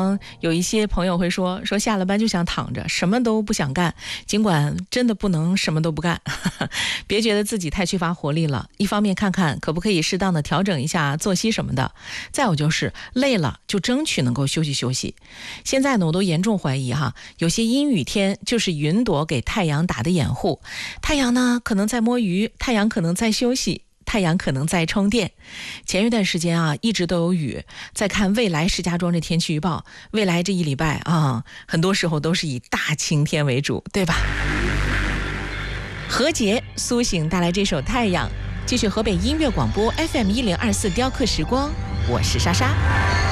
常有一些朋友会说下了班就想躺着，什么都不想干，尽管真的不能什么都不干别觉得自己太缺乏活力了，一方面看看可不可以适当的调整一下作息什么的，再有就是累了就争取能够休息休息。现在呢，我都严重怀疑有些阴雨天就是云朵给太阳打的掩护，太阳呢可能在摸鱼，太阳可能在休息，太阳可能在充电。前一段时间一直都有雨，再看未来石家庄这天气预报，未来这一礼拜很多时候都是以大晴天为主，对吧？何洁苏醒带来这首《太阳》，继续河北音乐广播 FM1024 雕刻时光，我是莎莎。